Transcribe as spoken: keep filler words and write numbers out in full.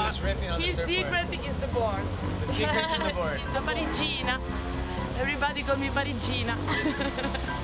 just ripping on his the surfboard. secret is the board. The secret's in the board. La parigina. Everybody call me parigina.